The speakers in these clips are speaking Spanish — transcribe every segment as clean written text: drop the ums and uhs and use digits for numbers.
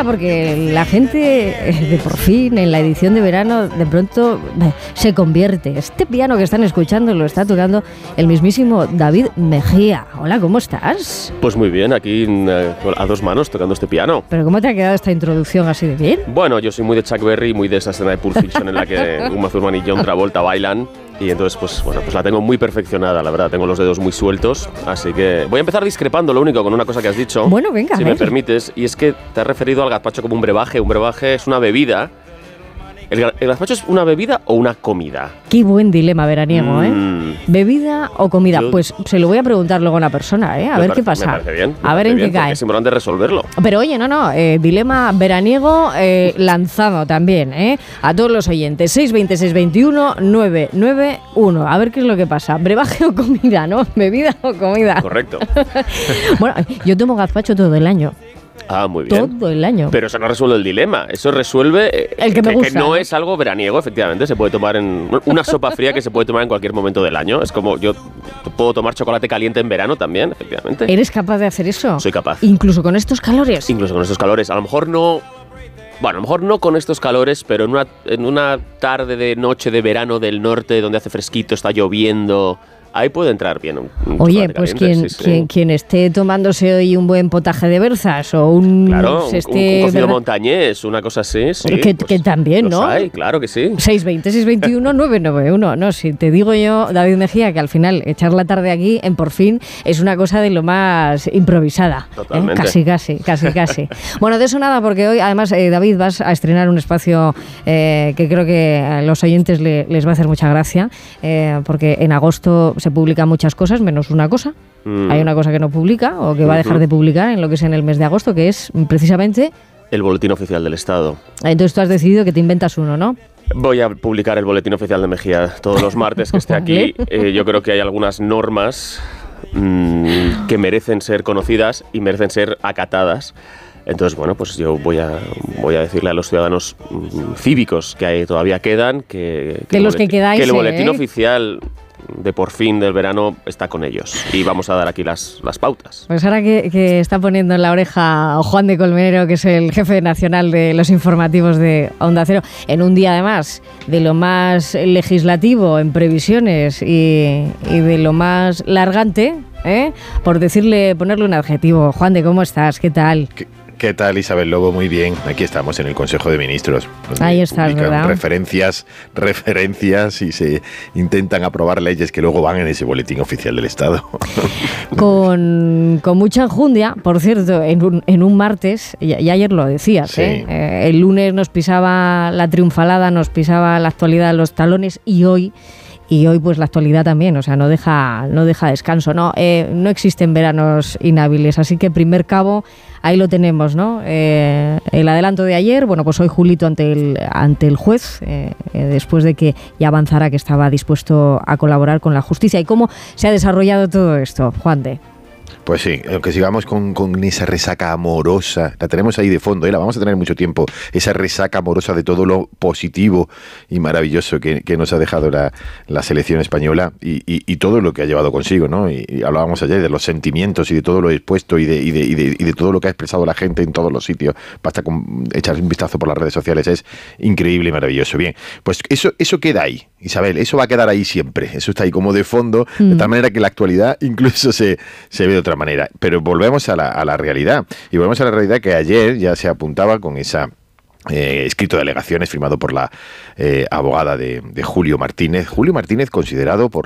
pena porque la gente de por fin en la edición de verano de pronto se convierte. Este piano que están escuchando lo está tocando el mismísimo David Mejía. Hola, ¿cómo estás? Pues muy bien, aquí a dos manos tocando este piano. ¿Pero cómo te ha quedado esta introducción así de bien? Bueno, yo soy muy de Chuck Berry, muy de esa escena de Pulp Fiction en la que Uma Thurman y John Travolta bailan. Y entonces, pues la tengo muy perfeccionada, la verdad. Tengo los dedos muy sueltos, así que voy a empezar discrepando, lo único, con una cosa que has dicho. Bueno, venga, si me permites, y es que te has referido al gazpacho como un brebaje. Un brebaje es una bebida. ¿El gazpacho es una bebida o una comida? Qué buen dilema veraniego, ¿eh? ¿Bebida o comida? Pues se lo voy a preguntar luego a una persona, ¿eh? A ver qué pasa. Me parece bien. A ver en qué cae. Es importante resolverlo. Pero oye, dilema veraniego lanzado también, ¿eh? A todos los oyentes. 620-621-991. A ver qué es lo que pasa. ¿Brebaje o comida, no? ¿Bebida o comida? Correcto. Bueno, yo tomo gazpacho todo el año. Ah, muy bien. Todo el año. Pero eso no resuelve el dilema. Eso resuelve el que me gusta. Que no es algo veraniego, efectivamente. Se puede tomar en una sopa fría que se puede tomar en cualquier momento del año. Es como yo puedo tomar chocolate caliente en verano también, efectivamente. ¿Eres capaz de hacer eso? Soy capaz. ¿Incluso con estos calores? Incluso con estos calores. A lo mejor no... Bueno, a lo mejor no con estos calores, pero en una tarde de noche de verano del norte donde hace fresquito, está lloviendo... Ahí puede entrar bien un Oye, pues quien esté tomándose hoy un buen potaje de berzas o un... Claro, un cocido montañés, una cosa así, sí. Que también, ¿no? Hay, claro que sí. 620-621-991. No, si te digo yo, David Mejía, que al final echar la tarde aquí en Por Fin es una cosa de lo más improvisada. Totalmente. Casi. Bueno, de eso nada, porque hoy, además, David, vas a estrenar un espacio que creo que a los oyentes les va a hacer mucha gracia, porque en agosto se publican muchas cosas, menos una cosa. Hay una cosa que no publica o que va a dejar de publicar en lo que es en el mes de agosto, que es precisamente... El Boletín Oficial del Estado. Entonces tú has decidido que te inventas uno, ¿no? Voy a publicar el Boletín Oficial de Mejía todos los martes que esté aquí. Yo creo que hay algunas normas que merecen ser conocidas y merecen ser acatadas. Entonces, bueno, pues yo voy a decirle a los ciudadanos cívicos que todavía quedan que el Boletín Oficial de Por Fin del verano está con ellos y vamos a dar aquí las pautas. Pues ahora que está poniendo en la oreja a Juan de Colmenero, que es el jefe nacional de los informativos de Onda Cero, en un día además de lo más legislativo en previsiones y de lo más largante, por ponerle un adjetivo. Juan de, ¿cómo estás? ¿Qué tal? ¿Qué tal, Isabel Lobo? Muy bien. Aquí estamos en el Consejo de Ministros. Ahí estás, ¿verdad? Referencias y se intentan aprobar leyes que luego van en ese boletín oficial del Estado. Con mucha enjundia, por cierto, en un martes, y ayer lo decías, sí. El lunes nos pisaba la triunfalada, nos pisaba la actualidad los talones y hoy pues la actualidad también, o sea, no deja descanso, no existen veranos inhábiles, así que primer cabo, ahí lo tenemos, ¿no? El adelanto de ayer, bueno, pues hoy Julito ante el juez, después de que ya avanzara que estaba dispuesto a colaborar con la justicia. ¿Y cómo se ha desarrollado todo esto, Juan de? Pues sí, aunque sigamos con esa resaca amorosa, la tenemos ahí de fondo, la vamos a tener mucho tiempo, esa resaca amorosa de todo lo positivo y maravilloso que nos ha dejado la selección española y todo lo que ha llevado consigo, ¿no? Y hablábamos ayer de los sentimientos y de todo lo expuesto y de todo lo que ha expresado la gente en todos los sitios. Basta con echar un vistazo por las redes sociales, es increíble y maravilloso. Bien, pues eso queda ahí, Isabel, eso va a quedar ahí siempre, eso está ahí como de fondo, de tal manera que la actualidad incluso se ve de otra manera. Pero volvemos a la realidad, y volvemos a la realidad que ayer ya se apuntaba con esa escrito de alegaciones firmado por la abogada de Julio Martínez. Julio Martínez, considerado por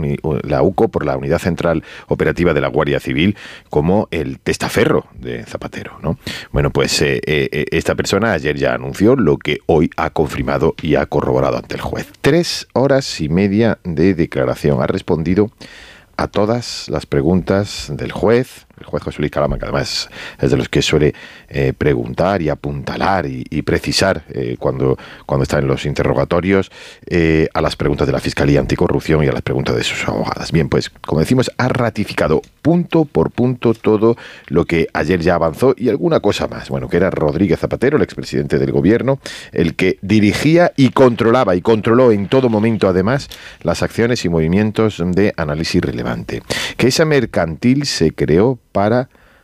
la UCO, por la Unidad Central Operativa de la Guardia Civil, como el testaferro de Zapatero, ¿no? Bueno, pues esta persona ayer ya anunció lo que hoy ha confirmado y ha corroborado ante el juez. 3 horas y media de declaración. Ha respondido a todas las preguntas del juez. El juez José Luis Calama, que además es de los que suele preguntar y apuntalar y precisar cuando está en los interrogatorios, a las preguntas de la Fiscalía Anticorrupción y a las preguntas de sus abogadas. Bien, pues, como decimos, ha ratificado punto por punto todo lo que ayer ya avanzó y alguna cosa más. Bueno, que era Rodríguez Zapatero, el expresidente del gobierno, el que dirigía y controlaba y controló en todo momento, además, las acciones y movimientos de análisis relevante. Que esa mercantil se creó para